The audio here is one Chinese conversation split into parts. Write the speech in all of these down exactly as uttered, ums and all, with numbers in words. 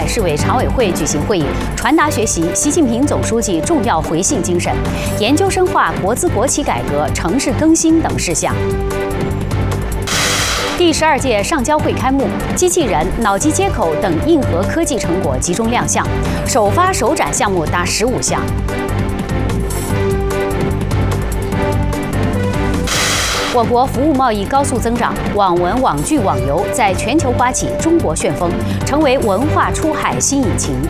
市委常委会举行会议，传达学习习近平总书记重要回信精神，研究深化国资国企改革、城市更新等事项。第十二届上交会开幕，机器人、脑机接口等硬核科技成果集中亮相，首发首展项目达十五项。我国服务贸易高速增长，网文、网剧、网游在全球刮起中国旋风，成为文化出海新引擎。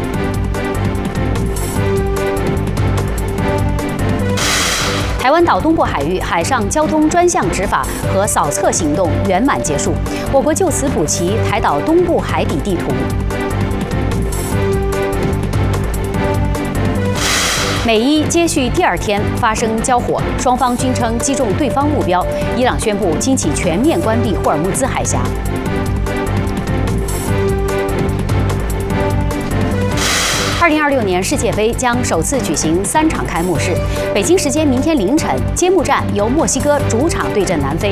台湾岛东部海域海上交通专项执法和扫测行动圆满结束，我国就此补齐台岛东部海底地图。美伊接续第二天发生交火，双方均称击中对方目标。伊朗宣布今起全面关闭霍尔木兹海峡。二零二六年世界杯将首次举行三场开幕式，北京时间明天凌晨，揭幕战由墨西哥主场对阵南非。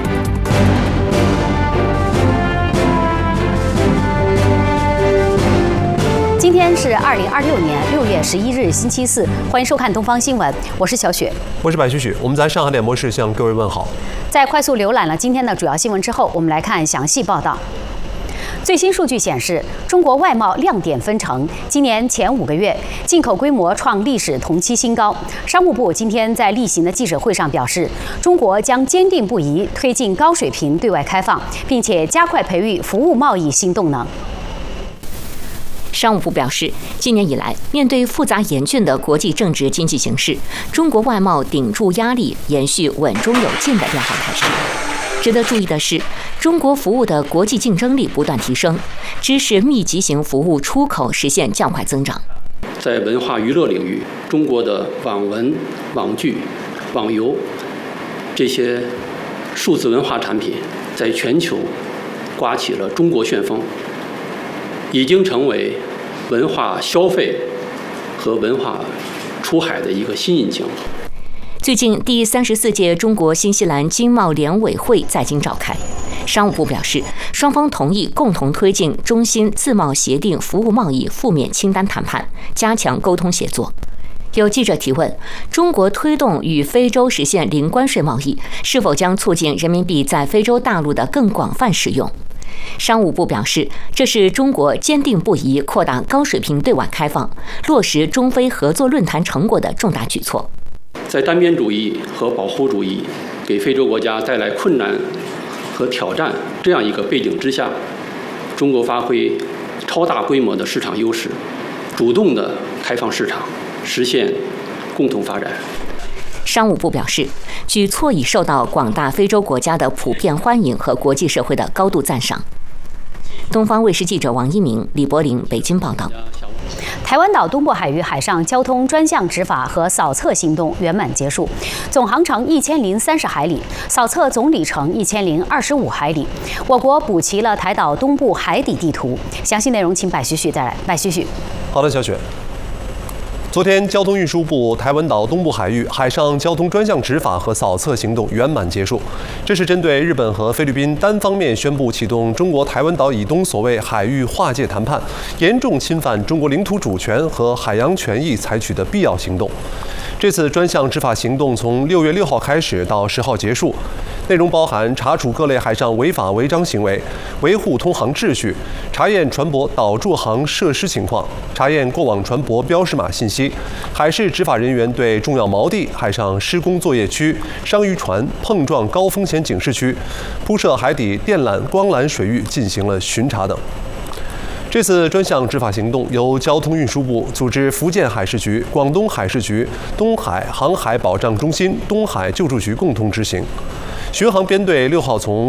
今天是二零二六年六月十一日，星期四，欢迎收看东方新闻，我是小雪， 我是白旭旭，我们在上海点播室向各位问好。 在快速浏览了今天的主要新闻之后，我们来看详细报道。最新数据显示，中国外贸亮点纷呈。今年前五个月，进口规模创历史同期新高。商务部今天在例行的记者会上表示，中国将坚定不移推进高水平对外开放，并且加快培育服务贸易新动能。 商务部表示，今年以来，面对复杂严峻的国际政治经济形势，中国外贸顶住压力，延续稳中有进的良好态势。值得注意的是，中国服务的国际竞争力不断提升，知识密集型服务出口实现较快增长。 在文化娱乐领域，中国的网文、网剧、网游这些数字文化产品，在全球刮起了中国旋风，已经成为文化消费和文化出海的一个新引擎。 最近，第三十四届中国新西兰经贸联委会在京召开。商务部表示，双方同意共同推进中新自贸协定服务贸易负面清单谈判，加强沟通协作。有记者提问：中国推动与非洲实现零关税贸易，是否将促进人民币在非洲大陆的更广泛使用？商务部表示，这是中国坚定不移扩大高水平对外开放、落实中非合作论坛成果的重大举措。 在单边主义和保护主义给非洲国家带来困难和挑战这样一个背景之下，中国发挥超大规模的市场优势，主动的开放市场，实现共同发展。 商务部表示，举措已受到广大非洲国家的普遍欢迎和国际社会的高度赞赏。东方卫视记者王一鸣、李柏林北京报道。 台湾岛东部海域海上交通专项执法和扫测行动圆满结束，总航程一千零三十海里，扫测总里程一千零二十五海里。我国补齐了台岛东部海底地图。详细内容，请白旭旭再来。白旭旭， 好的，小雪。昨天，交通运输部台湾岛东部海域海上交通专项执法和扫测行动圆满结束。这是针对日本和菲律宾单方面宣布启动中国台湾岛以东所谓海域划界谈判，严重侵犯中国领土主权和海洋权益采取的必要行动。这次专项执法行动从六月六号开始到十号结束，内容包含查处各类海上违法违章行为，维护通航秩序，查验船舶导驻航设施情况，查验过往船舶标识码信息。海事执法人员对重要锚地、海上施工作业区、商渔船碰撞高风险警示区、铺设海底电缆、光缆水域进行了巡查等。这次专项执法行动由交通运输部组织福建海事局、广东海事局、东海航海保障中心、东海救助局共同执行。巡航编队六号从